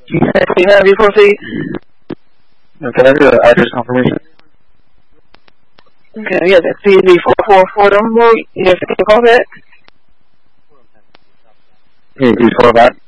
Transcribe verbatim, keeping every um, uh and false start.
Can you have before please? Okay, I do address confirmation. Okay, yeah, that's C B four four four number. Yes, can you call that? Can you please call back?